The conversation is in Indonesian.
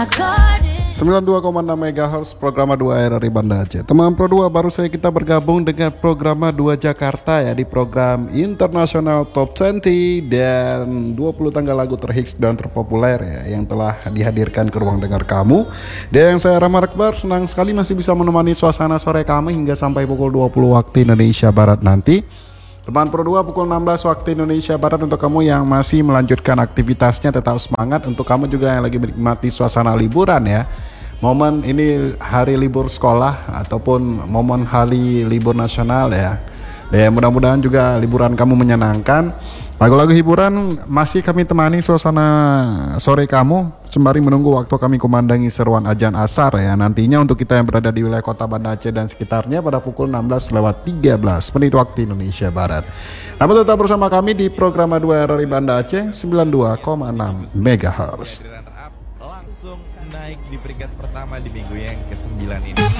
92,6 MHz program 2 RRI Banda Aceh. Teman Pro 2, baru saja kita bergabung dengan program 2 Jakarta ya, di program International Top 20 dan 20 tanggal lagu terhits dan terpopuler ya, yang telah dihadirkan ke ruang dengar kamu. Dan saya Rahmat Akbar, senang sekali masih bisa menemani suasana sore kami hingga sampai pukul 20 waktu Indonesia Barat nanti. Teman Pro 2, pukul 16 waktu Indonesia Barat untuk kamu yang masih melanjutkan aktivitasnya, tetap semangat. Untuk kamu juga yang lagi menikmati suasana liburan ya, momen ini hari libur sekolah ataupun momen hari libur nasional ya. Dan mudah-mudahan juga liburan kamu menyenangkan. Lagu-lagu hiburan masih kami temani suasana sore kamu sembari menunggu waktu kami kumandangi seruan azan asar ya, nantinya untuk kita yang berada di wilayah kota Banda Aceh dan sekitarnya pada pukul 16:13 waktu Indonesia Barat. Namun tetap bersama kami di program 2 RRI Banda Aceh 92,6 MHz. Langsung naik di peringkat pertama di minggu yang ke-9 ini.